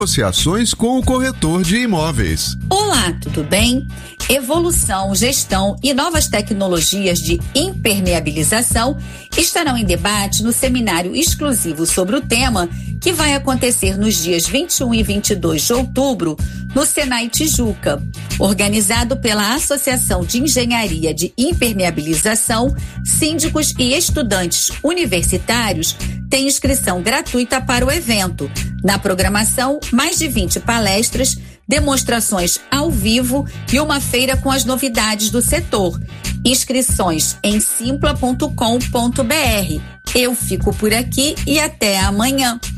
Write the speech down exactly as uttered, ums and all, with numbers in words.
Negociações com o corretor de imóveis. Olá, tudo bem? Evolução, gestão e novas tecnologias de impermeabilização estarão em debate no seminário exclusivo sobre o tema, que vai acontecer nos dias vinte e um e vinte e dois de outubro no Senai Tijuca. Organizado pela Associação de Engenharia de Impermeabilização, síndicos e estudantes universitários têm inscrição gratuita para o evento. Na programação, mais de vinte palestras, demonstrações ao vivo e uma feira com as novidades do setor. Inscrições em simpla ponto com ponto br. Eu fico por aqui e até amanhã.